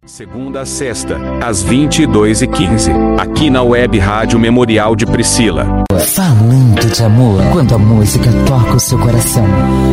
Segunda a sexta, às 22h15, aqui na Web Rádio Memorial de Priscila. Falando de amor, quando a música toca o seu coração.